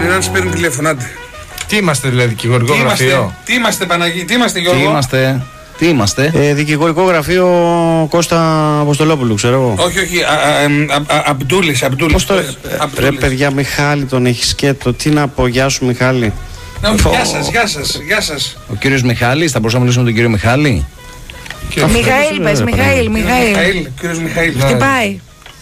πληρώνεις, παίρνουν τηλέφωνο. Τι είμαστε δηλαδή, δικηγορικό γραφείο? Τι είμαστε Παναγί, τι είμαστε Γιώργο? Τι είμαστε? Δικηγορικό γραφείο Κώστα Αποστολόπουλου, ξέρω εγώ. Όχι, Αμπτούλης. Ρε παιδιά, Μιχάλη τον έχει σκέτο. Τι να πω, γεια σου Μιχάλη. Γεια σας. Ο κύριος Μιχάλης, θα μπορούσαμε να μιλήσουμε τον κύριο Μιχάλη? Μιχαήλ πες, Μιχαήλ. Κύριος Μιχαήλ. Χτυπάει.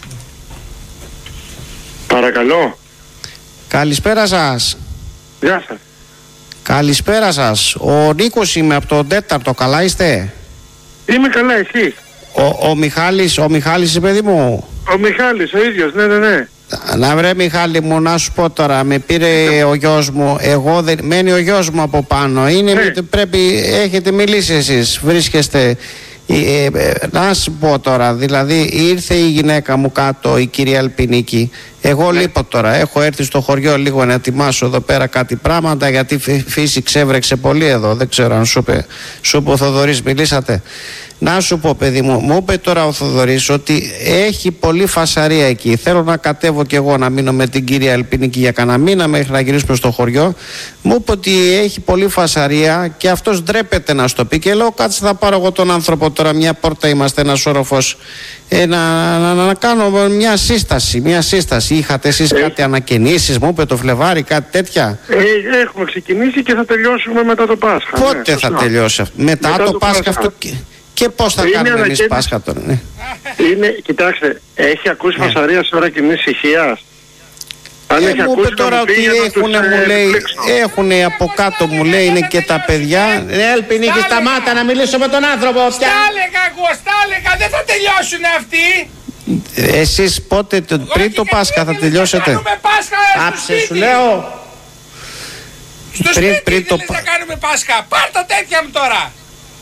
Παρακαλώ. Καλησπέρα σας. Γεια σας. Καλησπέρα σας. Ο Νίκος είμαι από τον τέταρτο, καλά είστε? Είμαι καλά, εσύ? Ο Μιχάλης, παιδί μου. Ο Μιχάλης, ο ίδιος, ναι. Να βρε Μιχάλη μου, να σου πω τώρα, με πήρε ο γιος μου, μένει ο γιος μου από πάνω, πρέπει, έχετε μιλήσει εσείς, βρίσκεστε, να σου πω τώρα, δηλαδή ήρθε η γυναίκα μου κάτω, η κυρία Ελπινίκη, εγώ λείπω τώρα, έχω έρθει στο χωριό λίγο να ετοιμάσω εδώ πέρα κάτι πράγματα, γιατί φύση ξέβρεξε πολύ εδώ, δεν ξέρω αν σου είπε ο Θοδωρής, μιλήσατε? Να σου πω παιδί μου είπε τώρα ο Θοδωρής ότι έχει πολύ φασαρία εκεί. Θέλω να κατέβω κι εγώ να μείνω με την κυρία Ελπινίκη για κανένα μήνα μέχρι να γυρίσουμε στο χωριό. Μου είπε ότι έχει πολύ φασαρία και αυτός ντρέπεται να στο πει. Και λέω κάτσε θα πάρω εγώ τον άνθρωπο τώρα, μια πόρτα είμαστε, ένας όροφος, να κάνω μια σύσταση. Είχατε εσείς κάτι ανακαινήσεις, μου είπε το Φλεβάρι, κάτι τέτοια? Έχουμε ξεκινήσει και θα τελειώσουμε μετά το Πάσχα. Πότε θα τελειώσει αυτό? Μετά το Πάσχα αυτό? Και πώς θα κάνουμε εμείς Πάσχα τώρα? Κοιτάξτε, έχει ακούσει φασαρία σε ώρα κοινής ησυχίας? Αν έχει μου ακούσει είπε τώρα ότι έχουν από κάτω, μου λέει, είναι και τα παιδιά. Ελπινίκη, σταμάτα να μιλήσω με τον άνθρωπο. Στα έλεγα, δεν θα τελειώσουν αυτοί. Εσείς πότε, πριν το Πάσχα θα τελειώσετε? Άψε σου λέω. Στο σπίτι θα κάνουμε Πάσχα. Πάρ' τα τέτοια μου τώρα.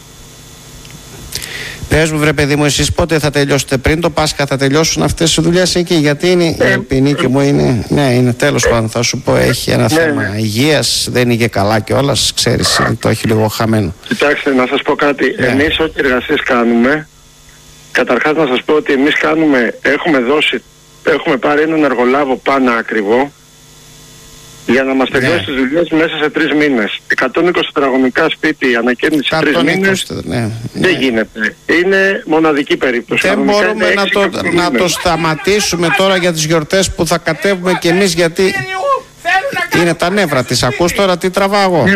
Πες μου βρε παιδί μου, εσείς πότε θα τελειώσετε? Πριν το Πάσχα θα τελειώσουν αυτές οι δουλειές εκεί? Γιατί είναι η Ελπινίκη μου είναι τέλος πάντων, θα σου πω, έχει ένα θέμα υγείας, δεν είναι και καλά κιόλας, ξέρεις, το έχει λίγο χαμένο. Κοιτάξτε, να σας πω κάτι, εμείς ό,τι εργασίες κάνουμε, καταρχάς να σας πω ότι εμείς έχουμε πάρει έναν εργολάβο πάνω ακριβό για να μας τελειώσει τις δουλειές μέσα σε 3 μήνες. 120 τετραγωνικά σπίτι ανακαίνιση σε 3 μήνες δεν γίνεται. Είναι μοναδική περίπτωση. Δεν μπορούμε να το σταματήσουμε τώρα για τις γιορτές που θα κατέβουμε κι εμείς, γιατί είναι τα νεύρα της. Ακούς τώρα τι τραβάω?